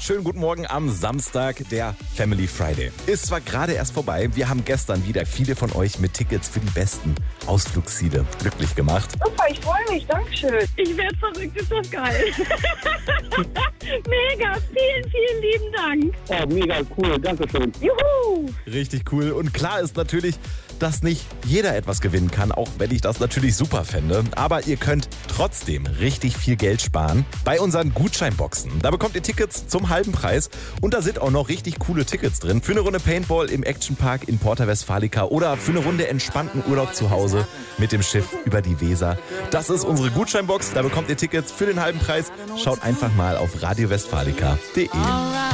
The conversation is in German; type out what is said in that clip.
Schönen guten Morgen am Samstag, der Family Friday. Ist zwar gerade erst vorbei, wir haben gestern wieder viele von euch mit Tickets für die besten Ausflugsziele glücklich gemacht. Super, ich freue mich, dankeschön. Ich werde verrückt, ist das geil. Mega, vielen, vielen lieben Dank. Oh, mega cool, dankeschön. Juhu. Richtig cool. Und klar ist natürlich, dass nicht jeder etwas gewinnen kann, auch wenn ich das natürlich super fände. Aber ihr könnt trotzdem richtig viel Geld sparen bei unseren Gutscheinboxen. Da bekommt ihr Tickets zum halben Preis und da sind auch noch richtig coole Tickets drin. Für eine Runde Paintball im Actionpark in Porta Westfalica oder für eine Runde entspannten Urlaub zu Hause mit dem Schiff über die Weser. Das ist unsere Gutscheinbox. Da bekommt ihr Tickets für den halben Preis. Schaut einfach mal auf radiowestfalica.de.